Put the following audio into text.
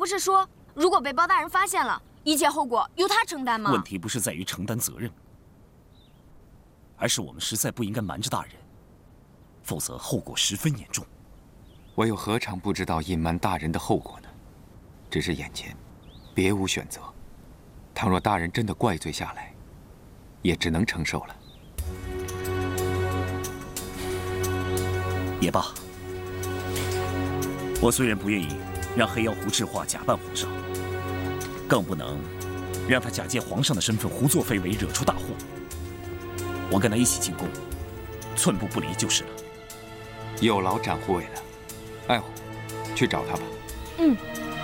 不是说，如果被包大人发现了，一切后果由他承担吗？ 问题不是在于承担责任，而是我们实在不应该瞒着大人，否则后果十分严重。 我又何尝不知道隐瞒大人的后果呢？只是眼前，别无选择。倘若大人真的怪罪下来，也只能承受了。 也罢，我虽然不愿意让黑妖狐智化假扮皇上，更不能让他假借皇上的身份胡作非为，惹出大祸。我跟他一起进宫，寸步不离就是了。 有劳展护卫了，爱护，去找他吧。 嗯。